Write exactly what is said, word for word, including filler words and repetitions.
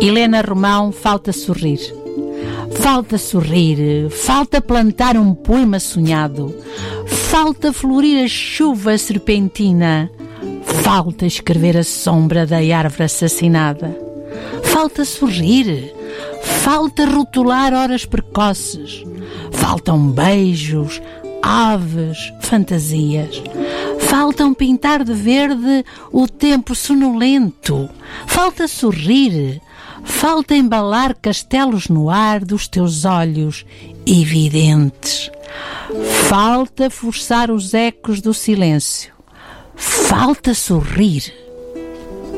Helena Romão, falta sorrir. Falta sorrir, falta plantar um poema sonhado, falta florir a chuva serpentina, falta escrever a sombra da árvore assassinada. Falta sorrir, falta rotular horas precoces, faltam beijos, aves, fantasias. Faltam pintar de verde o tempo sonolento, falta sorrir, falta embalar castelos no ar dos teus olhos evidentes. Falta forçar os ecos do silêncio. Falta sorrir.